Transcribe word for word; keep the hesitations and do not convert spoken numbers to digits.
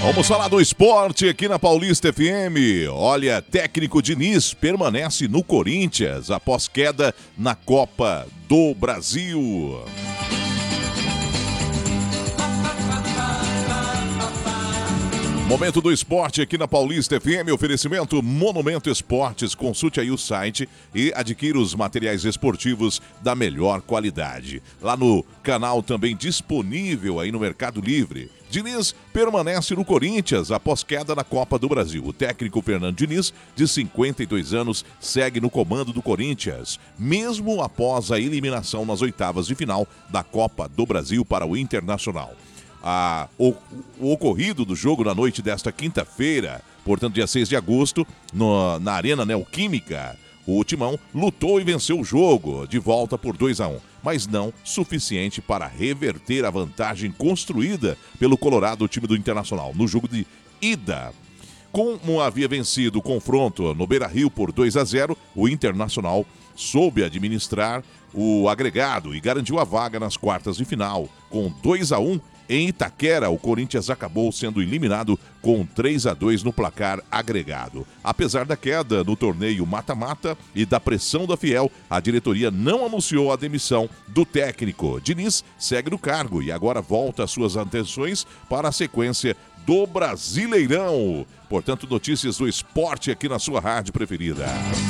Vamos falar do esporte aqui na Paulista F M. Olha, técnico Diniz permanece no Corinthians após queda na Copa do Brasil. Momento do esporte aqui na Paulista F M, oferecimento Monumento Esportes. Consulte aí o site e adquira os materiais esportivos da melhor qualidade. Lá no canal também disponível aí no Mercado Livre. Diniz permanece no Corinthians após queda na Copa do Brasil. O técnico Fernando Diniz, de cinquenta e dois anos, segue no comando do Corinthians, mesmo após a eliminação nas oitavas de final da Copa do Brasil para o Internacional. Ah, o, o ocorrido do jogo na noite desta quinta-feira, portanto dia seis de agosto, no, na Arena Neoquímica, o Timão lutou e venceu o jogo de volta por dois a um, mas não suficiente para reverter a vantagem construída pelo Colorado, time do Internacional, no jogo de ida. Como havia vencido o confronto no Beira-Rio por dois a zero, o Internacional soube administrar o agregado e garantiu a vaga nas quartas de final. Com dois a um, em Itaquera, o Corinthians acabou sendo eliminado com três a dois no placar agregado. Apesar da queda no torneio mata-mata e da pressão da Fiel, a diretoria não anunciou a demissão do técnico. Diniz segue no cargo e agora volta às suas atenções para a sequência do Brasileirão. Portanto, notícias do esporte aqui na sua rádio preferida.